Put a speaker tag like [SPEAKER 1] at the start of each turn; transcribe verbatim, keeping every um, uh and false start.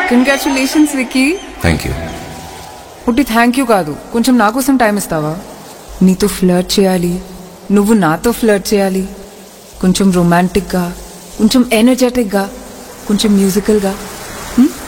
[SPEAKER 1] Congratulations wiki.
[SPEAKER 2] Thank you.
[SPEAKER 1] పుట్టి thank you కాదు, కొంచెం నా కోసం టైం ఇస్తావా? నీతో ఫ్లర్ట్ చేయాలి, నువ్వు నాతో ఫ్లర్ట్ చేయాలి. కొంచెం రొమాంటిక్గా, కొంచెం ఎనర్జెటిక్గా, కొంచెం మ్యూజికల్గా.